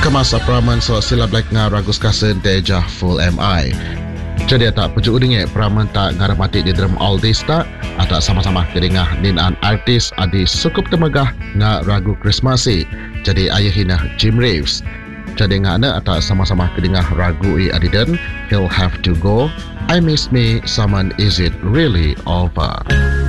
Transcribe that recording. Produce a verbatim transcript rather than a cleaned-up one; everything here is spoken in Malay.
Kemas apraman so sila black nga ragus kasen teja full M I. Jadi tak pujuk udingnya peraman tak ngaramati di drum all this tak atau sama-sama kedengah ninan artis adi cukup temegah nga ragu Krismasi. Jadi ayahina Jim Reeves. Jadi ngana atau sama-sama kedengah ragu i adidan He'll Have to Go, I Miss Me, Someone Is It Really Over.